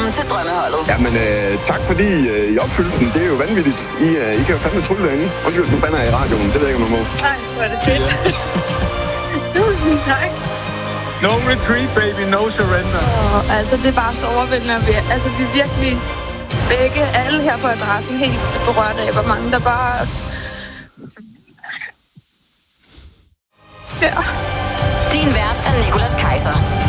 Velkommen til Drømmeholdet. Jamen, tak fordi I opfyldte den. Det er jo vanvittigt. I kan jo fandme trylle derinde. Undskyld, nu bander jeg i radioen. Det ved jeg ikke, om man må. Nej, hvor er det fedt. Tusind tak. No retreat, baby. No surrender. Altså, det er bare så overvældende. Vi er virkelig begge, alle her på adressen, helt berørt af, hvor mange der bare... Ja. Din vært er Nicolas Kaiser.